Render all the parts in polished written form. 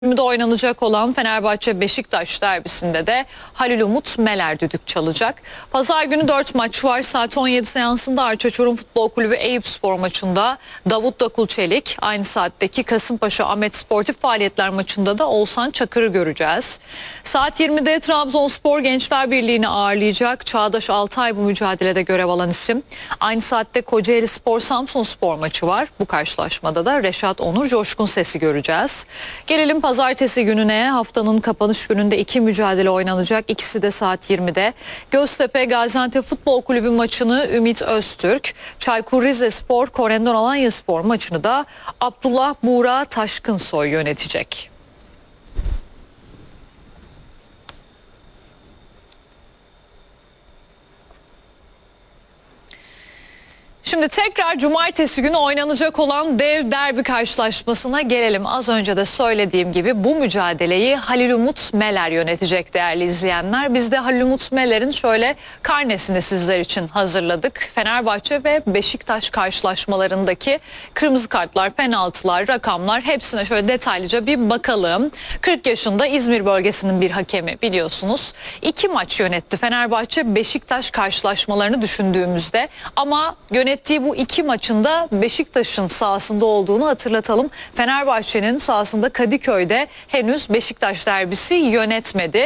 Şimdi oynanacak olan Fenerbahçe-Beşiktaş derbisinde de Halil Umut Meler düdük çalacak. Pazar günü 4 maç var. Saat 17 seansında Arça Çorum Futbol Kulübü Eyüpspor maçında Davut Dakul Çelik, aynı saatteki Kasımpaşa Ahmet Sportif Faaliyetler maçında da Oğuzhan Çakır'ı göreceğiz. Saat 20'de Trabzonspor Gençler Birliği'ni ağırlayacak. Çağdaş Altay bu mücadelede görev alan isim. Aynı saatte Kocaeli Spor Samsunspor maçı var. Bu karşılaşmada da Reşat Onur Coşkun Ses'i göreceğiz. Gelelim pazartesi gününe. Haftanın kapanış gününde 2 mücadele oynanacak. İkisi de saat 20'de. Göztepe Gaziantep Futbol Kulübü maçını Ümit Öztürk, Çaykur Rizespor Korendon Alanyaspor maçını da Abdullah Buğra Taşkınsoy yönetecek. Şimdi tekrar cumartesi günü oynanacak olan dev derbi karşılaşmasına gelelim. Az önce de söylediğim gibi bu mücadeleyi Halil Umut Meler yönetecek değerli izleyenler. Biz de Halil Umut Meler'in şöyle karnesini sizler için hazırladık. Fenerbahçe ve Beşiktaş karşılaşmalarındaki kırmızı kartlar, penaltılar, rakamlar hepsine şöyle detaylıca bir bakalım. 40 yaşında İzmir bölgesinin bir hakemi biliyorsunuz. 2 maç yönetti Fenerbahçe Beşiktaş karşılaşmalarını düşündüğümüzde ama yönettiği bu 2 maçında Beşiktaş'ın sahasında olduğunu hatırlatalım. Fenerbahçe'nin sahasında Kadıköy'de henüz Beşiktaş derbisi yönetmedi.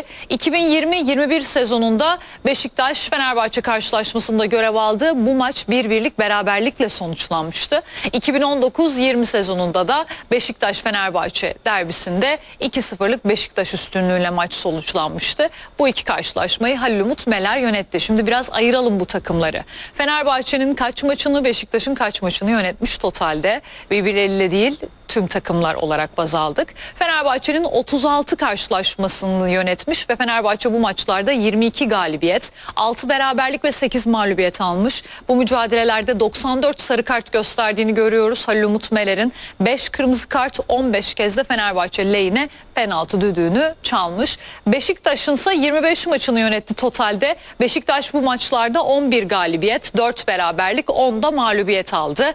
2020-21 sezonunda Beşiktaş Fenerbahçe karşılaşmasında görev aldı. Bu maç 1-1'lik beraberlikle sonuçlanmıştı. 2019-20 sezonunda da Beşiktaş Fenerbahçe derbisinde 2-0'lık Beşiktaş üstünlüğüyle maç sonuçlanmıştı. Bu 2 karşılaşmayı Halil Umut Meler yönetti. Şimdi biraz ayıralım bu takımları. Fenerbahçe'nin kaç maçını, Beşiktaş'ın kaç maçını yönetmiş totalde? Birbirleriyle değil, tüm takımlar olarak baz aldık. Fenerbahçe'nin 36 karşılaşmasını yönetmiş ve Fenerbahçe bu maçlarda 22 galibiyet, 6 beraberlik ve 8 mağlubiyet almış. Bu mücadelelerde 94 sarı kart gösterdiğini görüyoruz. Halil Umut Meler'in 5 kırmızı kart, 15 kez de Fenerbahçe lehine penaltı düdüğünü çalmış. Beşiktaş'ın ise 25 maçını yönetti totalde. Beşiktaş bu maçlarda 11 galibiyet, 4 beraberlik, 10 da mağlubiyet aldı.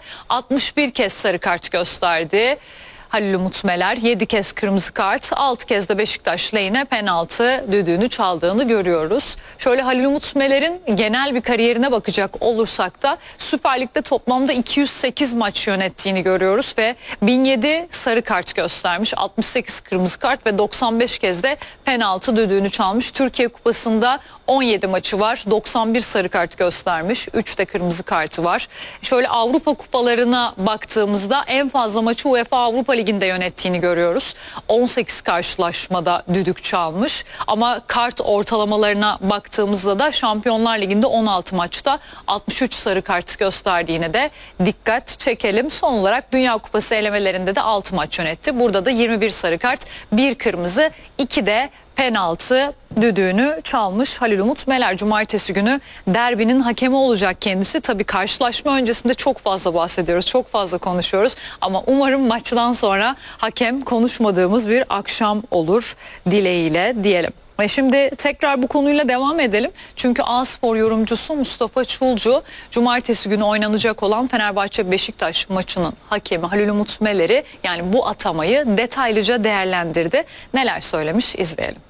61 kez sarı kart gösterdi Halil Umut Meler, 7 kez kırmızı kart, 6 kez de Beşiktaş lehine penaltı düdüğünü çaldığını görüyoruz. Şöyle Halil Umut Meler'in genel bir kariyerine bakacak olursak da Süper Lig'de toplamda 208 maç yönettiğini görüyoruz ve 1007 sarı kart göstermiş, 68 kırmızı kart ve 95 kez de penaltı düdüğünü çalmış. Türkiye Kupası'nda 17 maçı var, 91 sarı kart göstermiş, 3 de kırmızı kartı var. Şöyle Avrupa kupalarına baktığımızda en fazla maçı UEFA Avrupa Ligi'nde yönettiğini görüyoruz. 18 karşılaşmada düdük çalmış ama kart ortalamalarına baktığımızda da Şampiyonlar Ligi'nde 16 maçta 63 sarı kart gösterdiğine de dikkat çekelim. Son olarak Dünya Kupası elemelerinde de 6 maç yönetti. Burada da 21 sarı kart, 1 kırmızı, 2 de penaltı düdüğünü çalmış Halil Umut Meler. Cumartesi günü derbinin hakemi olacak kendisi. Tabii karşılaşma öncesinde çok fazla bahsediyoruz, çok fazla konuşuyoruz ama umarım maçtan sonra hakem konuşmadığımız bir akşam olur dileğiyle diyelim. Ve şimdi tekrar bu konuyla devam edelim. Çünkü A-Spor yorumcusu Mustafa Çulcu, cumartesi günü oynanacak olan Fenerbahçe-Beşiktaş maçının hakemi Halil Umut Meler'i, yani bu atamayı detaylıca değerlendirdi. Neler söylemiş izleyelim.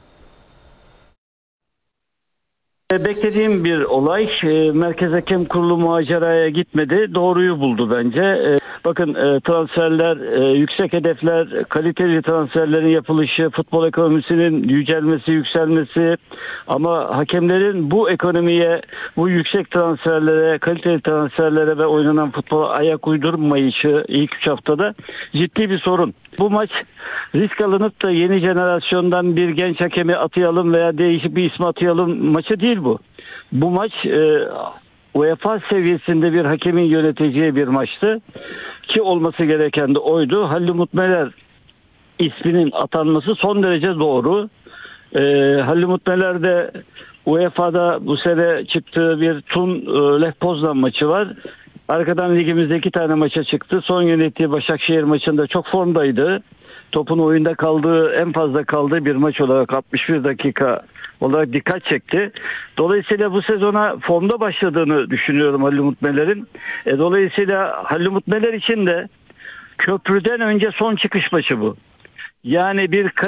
Beklediğim bir olay. Merkez Hakem Kurulu maceraya gitmedi. Doğruyu buldu bence. Bakın, transferler, yüksek hedefler, kaliteli transferlerin yapılışı, futbol ekonomisinin yücelmesi, yükselmesi ama hakemlerin bu ekonomiye, bu yüksek transferlere, kaliteli transferlere ve oynanan futbola ayak uydurmayışı ilk 3 haftada ciddi bir sorun. Bu maç risk alınıp da yeni jenerasyondan bir genç hakemi atayalım veya değişik bir ismi atayalım maçı değil bu. Bu maç UEFA seviyesinde bir hakemin yöneteceği bir maçtı ki olması gereken de oydu. Halil Umut Meler isminin atanması son derece doğru. Halil Umut Meler de UEFA'da bu sene çıktığı bir Thun Lech Poznan maçı var. Arkadan ligimizde 2 tane maça çıktı. Son yönettiği Başakşehir maçında çok formdaydı. Topun oyunda kaldığı, en fazla kaldığı bir maç olarak 61 dakika olarak dikkat çekti. Dolayısıyla bu sezona formda başladığını düşünüyorum Halil Umut Meler'in. Dolayısıyla Halil Umut Meler için de köprüden önce son çıkış maçı bu. Yani bir